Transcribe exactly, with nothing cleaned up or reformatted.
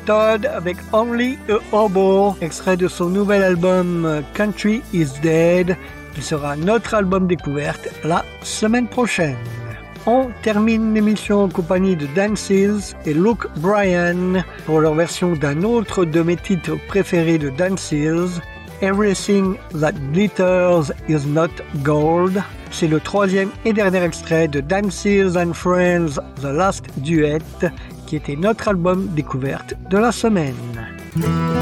Todd avec Only a Hobo, extrait de son nouvel album Country is Dead, qui sera notre album découverte la semaine prochaine. On termine l'émission en compagnie de Dan Seals et Luke Bryan pour leur version d'un autre de mes titres préférés de Dan Seals, Everything That Glitters Is Not Gold. C'est le troisième et dernier extrait de Dan Seals and Friends, The Last Duet, qui était notre album découverte de la semaine.